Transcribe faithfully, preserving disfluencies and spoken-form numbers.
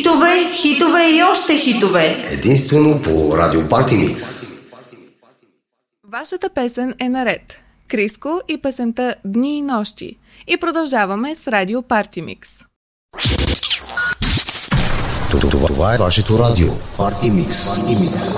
Хитове, хитове и още хитове. Единствено по Радио Party Mix. Вашата песен е наред. Криско и песента Дни и нощи. И продължаваме с Радио Party Mix. Това е вашето радио Party Mix.